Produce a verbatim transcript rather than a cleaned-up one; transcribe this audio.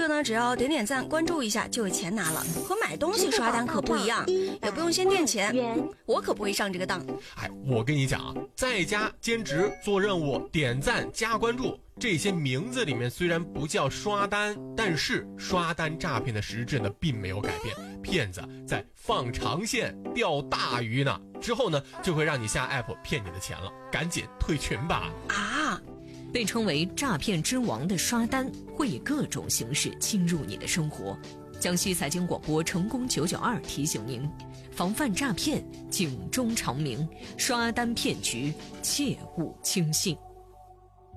个呢，只要点点赞、关注一下就有钱拿了，和买东西刷单可不一样，也不用先垫钱。我可不会上这个当。 哎，我跟你讲啊，在家兼职做任务、点赞加关注，这些名字里面虽然不叫刷单，但是刷单诈骗的实质呢并没有改变，骗子在放长线钓大鱼呢，之后呢就会让你下 app 骗你的钱了，赶紧退群吧。 啊， 被称为诈骗之王的刷单会以各种形式侵入你的生活。江西财经广播成功九九二提醒您，防范诈骗，警钟长鸣，刷单骗局切勿轻信。